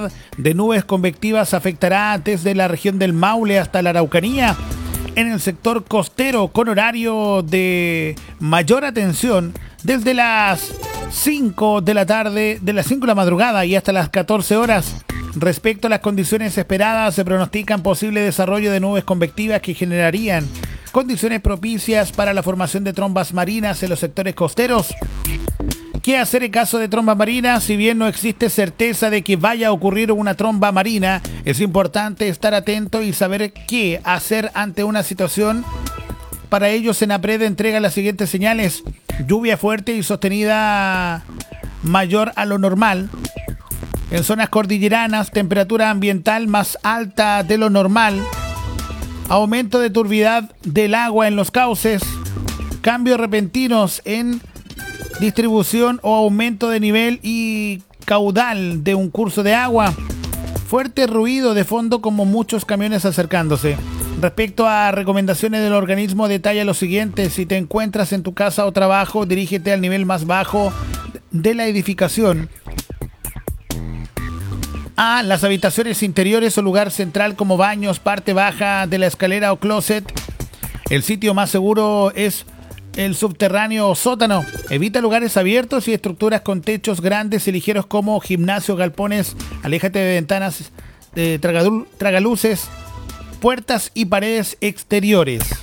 actividad de nubes convectivas afectará desde la región del Maule hasta la Araucanía. En el sector costero, con horario de mayor atención, desde las 5 de la tarde, de las 5 de la madrugada y hasta las 14 horas. Respecto a las condiciones esperadas, se pronostican posible desarrollo de nubes convectivas que generarían condiciones propicias para la formación de trombas marinas en los sectores costeros. ¿Qué hacer en caso de trombas marinas? Si bien no existe certeza de que vaya a ocurrir una tromba marina, es importante estar atento y saber qué hacer ante una situación. Para ello, Senapred entrega las siguientes señales: lluvia fuerte y sostenida mayor a lo normal. En zonas cordilleranas, temperatura ambiental más alta de lo normal. Aumento de turbidez del agua en los cauces. Cambios repentinos en distribución o aumento de nivel y caudal de un curso de agua. Fuerte ruido de fondo como muchos camiones acercándose. Respecto a recomendaciones del organismo, detalla lo siguiente: si te encuentras en tu casa o trabajo, dirígete al nivel más bajo de la edificación. A las habitaciones interiores o lugar central como baños, parte baja de la escalera o closet. El sitio más seguro es el subterráneo o sótano. Evita lugares abiertos y estructuras con techos grandes y ligeros como gimnasio, galpones. Aléjate de ventanas, tragaluces, puertas y paredes exteriores.